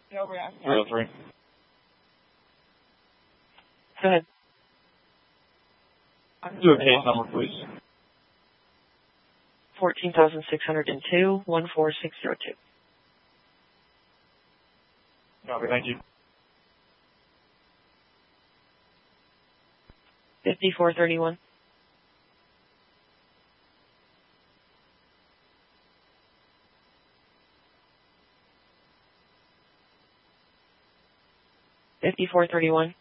No, 303. Go ahead. Do a case number, please. 14,602, 14602. Okay, thank you. 5431. 5431.